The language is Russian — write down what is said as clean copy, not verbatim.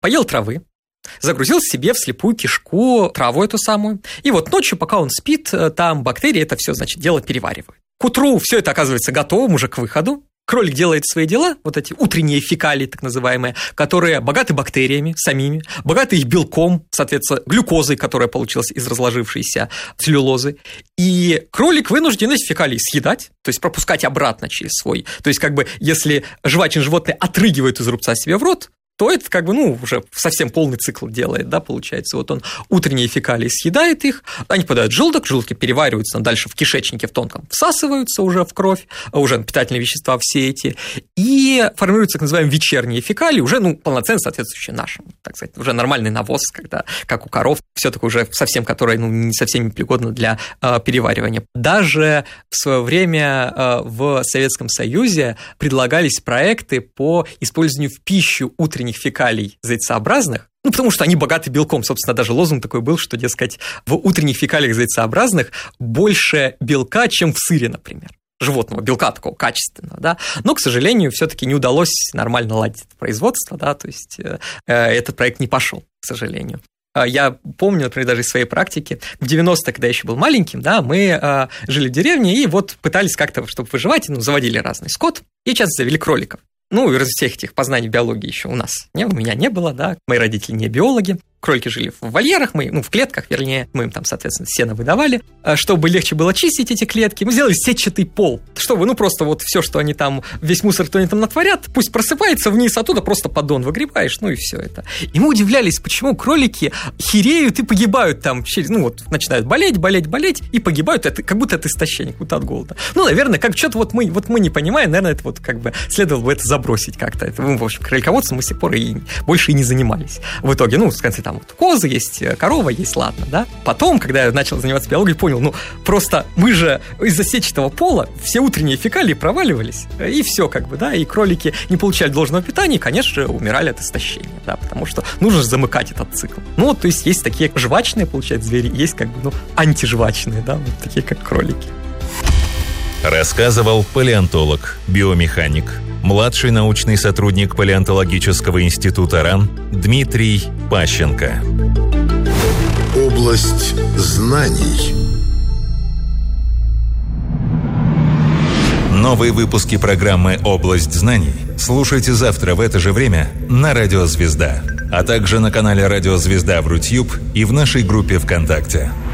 поел травы, загрузил себе в слепую кишку траву эту самую, и вот ночью, пока он спит, там бактерии это все, значит, дело переваривают. К утру все это оказывается готовым уже к выходу. Кролик делает свои дела, вот эти утренние фекалии, так называемые, которые богаты бактериями самими, богаты их белком, соответственно, глюкозой, которая получилась из разложившейся целлюлозы. И кролик вынужден эти фекалии съедать, то есть пропускать обратно через свой. То есть, как бы, если жвачное животное отрыгивает из рубца себе в рот, то это как бы, уже совсем полный цикл делает, да, получается. Вот он утренние фекалии съедает их, они попадают в желудок, в желудке перевариваются, дальше в кишечнике в тонком всасываются уже в кровь, уже питательные вещества все эти, и формируются так называемые вечерние фекалии, уже, полноценно соответствующие нашим, так сказать, уже нормальный навоз, когда, как у коров, все такое уже совсем, которое, не совсем непригодно для переваривания. Даже в свое время в Советском Союзе предлагались проекты по использованию в пищу утренних фекалий зайцеобразных, потому что они богаты белком. Собственно, даже лозунг такой был, что, дескать, в утренних фекалиях зайцеобразных больше белка, чем в сыре, например. Животного белка такого качественного, да, но, к сожалению, все-таки не удалось нормально ладить производство, да, то есть этот проект не пошел, к сожалению. Я помню, например, даже из своей практики, в 90-е, когда я еще был маленьким, да, мы жили в деревне и вот пытались как-то, чтобы выживать, заводили разный скот и часто завели кроликов. Из всех этих познаний биологии еще у меня не было, да, мои родители не биологи. Кролики жили в вольерах, в клетках, вернее, мы им там, соответственно, сено выдавали. Чтобы легче было чистить эти клетки, мы сделали сетчатый пол, чтобы, просто вот все, что они там, весь мусор, кто они там натворят, пусть просыпается вниз, оттуда просто поддон выгребаешь, и все это. И мы удивлялись, почему кролики хереют и погибают там, начинают болеть, и погибают, это как будто от истощения, как будто от голода. Наверное, как что-то мы не понимаем, наверное, это следовало бы это забросить как-то. Это, в общем, кролиководством мы с тех пор и больше и не занимались. В итоге, в конце там козы есть, корова есть, ладно, да. Потом, когда я начал заниматься биологией, понял, просто мы же из-за сетчатого пола все утренние фекалии проваливались, и все да, и кролики не получали должного питания, и, конечно же, умирали от истощения, да, потому что нужно замыкать этот цикл. То есть такие жвачные, получается, звери, есть антижвачные, да, вот такие, как кролики. Рассказывал палеонтолог, биомеханик, младший научный сотрудник Палеонтологического института РАН Дмитрий Пащенко. Область знаний. Новые выпуски программы «Область знаний» слушайте завтра в это же время на Радио Звезда, а также на канале Радио Звезда в Рутьюб и в нашей группе ВКонтакте.